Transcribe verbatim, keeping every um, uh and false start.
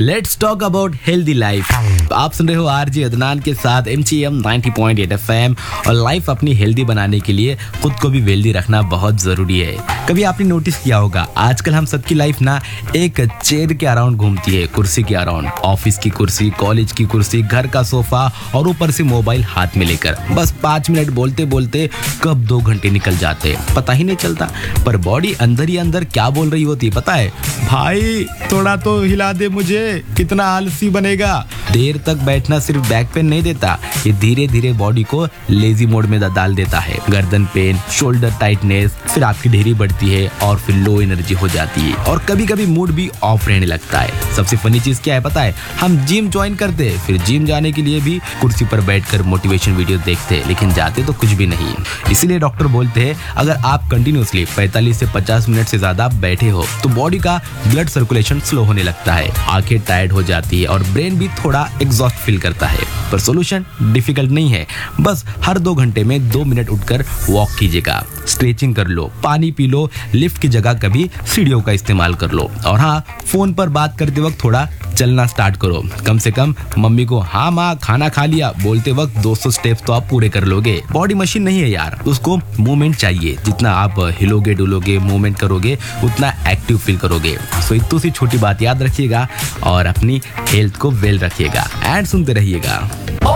Let's talk about healthy life. आप सुन रहे हो आरजे अदनान के साथ MTM ninety point eight FM. और लाइफ अपनी हेल्दी बनाने के लिए खुद को भी वेल्दी रखना बहुत जरूरी है। कभी आपने नोटिस किया होगा, आजकल हम सबकी लाइफ ना एक चेयर के अराउंड घूमती है, कुर्सी के अराउंड। ऑफिस की कुर्सी, कॉलेज की कुर्सी, घर का सोफा और ऊपर से मोबाइल हाथ में लेकर बस पाँच मिनट बोलते बोलते कब दो घंटे निकल जाते पता ही नहीं चलता। पर बॉडी अंदर ही अंदर क्या बोल रही होती है पता है? भाई थोड़ा तो हिला दे मुझे, कितना आलसी बनेगा। देर तक बैठना सिर्फ बैक पेन नहीं देता, ये धीरे धीरे बॉडी को लेजी मोड में डाल देता है। गर्दन पेन, शोल्डर टाइटनेस, फिर आपकी ढेरी बढ़ती है और फिर लो एनर्जी हो जाती है और कभी कभी मूड भी ऑफ रहने लगता है। सबसे फनी चीज क्या है पता है? हम जिम ज्वाइन करते हैं, फिर जिम जाने के लिए भी कुर्सी पर बैठकर मोटिवेशन वीडियो देखते हैं, लेकिन जाते तो कुछ भी नहीं। इसीलिए डॉक्टर बोलते हैं अगर आप कंटिन्यूअसली पैंतालीस से पचास मिनट से ज्यादा बैठे हो तो बॉडी का ब्लड सर्कुलेशन स्लो होने लगता है, आंखें टायर्ड हो जाती है और ब्रेन भी थोड़ा एग्जॉस्ट फील करता है। पर सॉल्यूशन डिफिकल्ट नहीं है, बस हर दो घंटे में दो मिनट उठकर वॉक कीजिएगा, स्ट्रेचिंग कर लो, पानी पी लो, लिफ्ट की जगह कभी सीढ़ियों का इस्तेमाल कर लो और हाँ, फोन पर बात करते वक्त थोड़ा चलना स्टार्ट करो। कम से कम मम्मी को हाँ माँ खाना खा लिया बोलते वक्त दो सौ स्टेप्स तो आप पूरे कर लोगे। बॉडी मशीन नहीं है यार, उसको मूवमेंट चाहिए। जितना आप हिलोगे डुलोगे मूवमेंट करोगे उतना एक्टिव फील करोगे। सो इतनी सी छोटी बात याद रखिएगा और अपनी हेल्थ को वेल रखिएगा एंड सुनते रहिएगा।